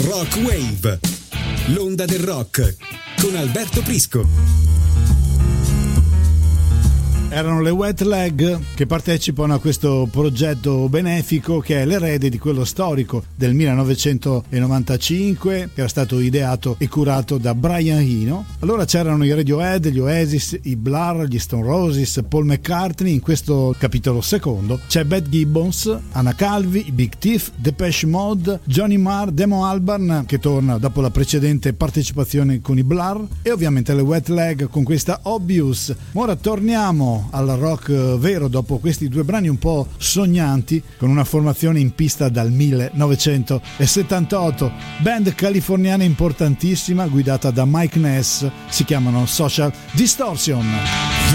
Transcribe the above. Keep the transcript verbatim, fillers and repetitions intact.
Rock Wave, l'onda del rock con Alberto Prisco. Erano le Wet Leg che partecipano a questo progetto benefico che è l'erede di quello storico del millenovecentonovantacinque, che era stato ideato e curato da Brian Eno. Allora c'erano i Radiohead, gli Oasis, i Blur, gli Stone Roses, Paul McCartney. In questo capitolo secondo c'è Beth Gibbons, Anna Calvi, i Big Thief, Depeche Mode, Johnny Marr, Damon Albarn che torna dopo la precedente partecipazione con i Blur, e ovviamente le Wet Leg con questa Obvious. Ora torniamo al rock vero dopo questi due brani un po' sognanti, con una formazione in pista dal millenovecentosettantotto, band californiana importantissima guidata da Mike Ness, si chiamano Social Distortion.